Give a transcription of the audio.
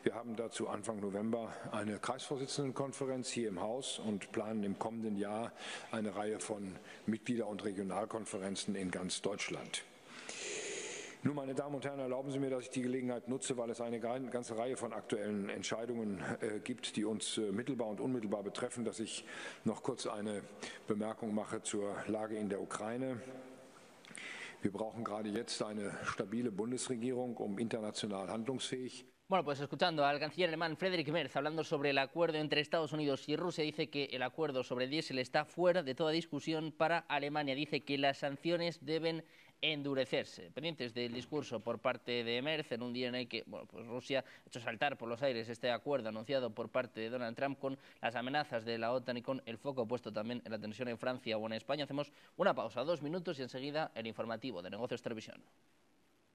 Wir haben dazu Anfang November eine Kreisvorsitzendenkonferenz hier im Haus und planen im kommenden Jahr eine Reihe von Mitglieder- und Regionalkonferenzen in ganz Deutschland. Nun, meine Damen und Herren, erlauben Sie mir, dass ich die Gelegenheit nutze, weil es eine ganze Reihe von aktuellen Entscheidungen gibt, die uns mittelbar und unmittelbar betreffen, dass ich noch kurz eine Bemerkung mache zur Lage in der Ukraine. Wir brauchen gerade jetzt eine stabile Bundesregierung, um international handlungsfähig. Bueno, pues escuchando al canciller alemán Friedrich Merz hablando sobre el acuerdo entre Estados Unidos y Rusia, dice que el acuerdo sobre el diésel está fuera de toda discusión para Alemania. Dice que las sanciones deben endurecerse. Pendientes del discurso por parte de Merz en un día en el que pues Rusia ha hecho saltar por los aires este acuerdo anunciado por parte de Donald Trump con las amenazas de la OTAN y con el foco puesto también en la tensión en Francia o en España. Hacemos una pausa, 2 minutos y enseguida el informativo de Negocios Televisión.